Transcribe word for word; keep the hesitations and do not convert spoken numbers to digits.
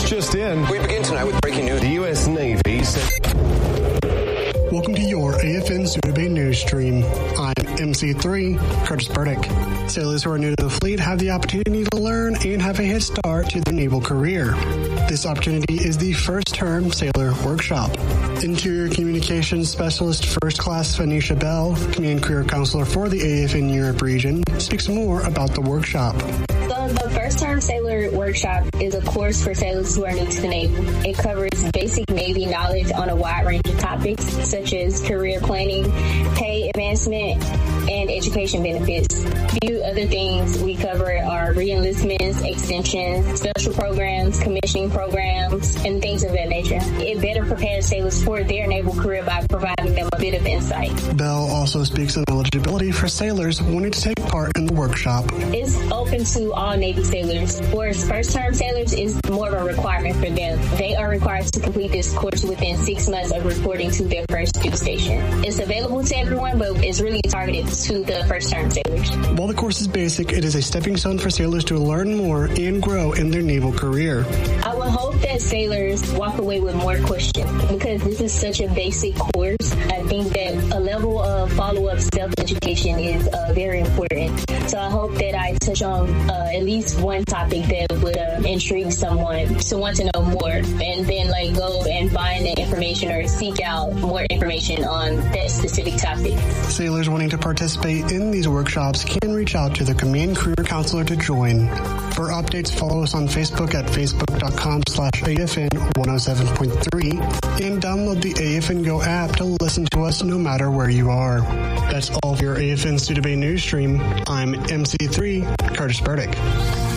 Just in, we begin tonight with breaking news. The U S Navy said... Welcome to your A F N Suda Bay News Stream. I'm M C three, Curtis Burdick. Sailors who are new to the fleet have the opportunity to learn and have a head start to their naval career. This opportunity is the First Term Sailor Workshop. Interior Communications Specialist First Class Phoenicia Bell, Command Career Counselor for the A F N Europe region, speaks more about the workshop. So the First Term Sailor Workshop is a course for sailors who are new to the Navy. It covers basic Navy knowledge on a wide range of topics, such as career planning, pay advancement, and education benefits. A few other things we cover are re-enlistments, extensions, special programs, commissioning programs, and things of that nature. It better prepares sailors for their naval career by providing them a bit of insight. Bell also speaks on eligibility for sailors wanting to take part in the workshop. It's open to all Navy sailors. For first-term sailors, it's more of a requirement for them. They are required to complete this course within six months of reporting to their first duty station. It's available to everyone, but it's really targeted to the first-term sailors. While the course is basic, it is a stepping stone for sailors to learn more and grow in their naval career. I would hope that sailors walk away with more questions because this is such a basic course. I think that a level of follow-up self-education is uh, very important. So I hope that I touch on uh, at least one topic that would uh, intrigue someone to want to know more, and then like go and find the information or seek out more information on that specific topic. Sailors wanting to participate in these workshops can reach out to the Command Career Counselor to join. For updates, follow us on Facebook at facebook.com slash AFN 107.3 and download the A F N Go app to listen to us no matter where you are. That's all for your A F N Suda Bay News Stream. I'm M C three, Curtis Burdick.